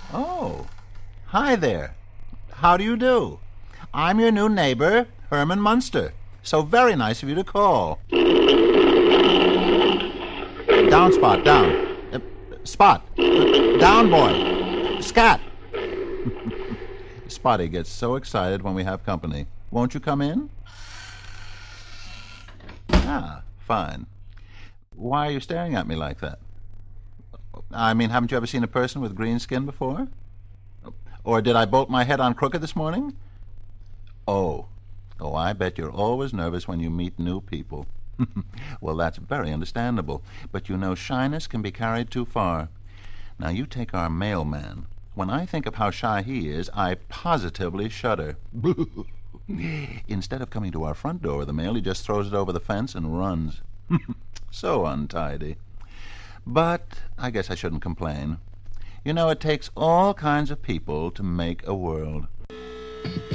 Oh, hi there. How do you do? I'm your new neighbor, Herman Munster. So very nice of you to call. Down, Spot, down. Spot. Down, boy. Scat. Spotty gets so excited when we have company. Won't you come in? Ah, fine. Why are you staring at me like that? I mean, haven't you ever seen a person with green skin before? Or did I bolt my head on crooked this morning? Oh, I bet you're always nervous when you meet new people. Well, that's very understandable. But you know, shyness can be carried too far. Now, you take our mailman. When I think of how shy he is, I positively shudder. Instead of coming to our front door with the mail, he just throws it over the fence and runs. So untidy. But I guess I shouldn't complain. You know, it takes all kinds of people to make a world.